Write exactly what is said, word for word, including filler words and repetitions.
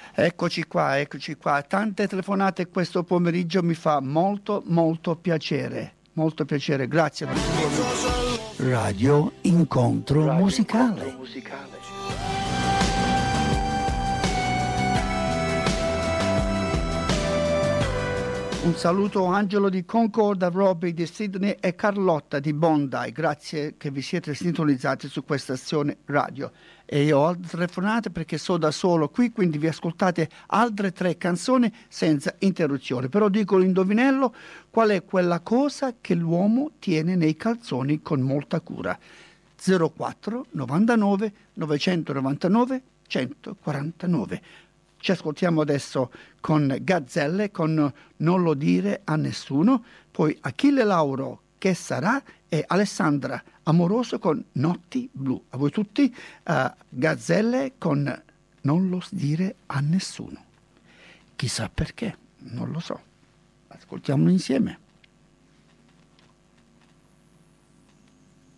Eccoci qua, eccoci qua. Tante telefonate questo pomeriggio, mi fa molto molto piacere. Molto piacere, grazie. Radio Incontro Radio Musicale. Incontro musicale. Un saluto Angelo di Concord, Robbie di Sydney e Carlotta di Bondi. Grazie che vi siete sintonizzati su questa stazione radio. E io ho altre telefonate perché sono da solo qui, quindi vi ascoltate altre tre canzoni senza interruzione. Però dico l'indovinello, qual è quella cosa che l'uomo tiene nei calzoni con molta cura? zero quattro novantanove novecentonovantanove centoquarantanove. Ci ascoltiamo adesso con Gazzelle, con Non lo dire a nessuno, poi Achille Lauro, Che sarà, e Alessandra Amoroso con Notti blu. A voi tutti, uh, Gazzelle con Non lo dire a nessuno. Chissà perché, non lo so. Ascoltiamolo insieme.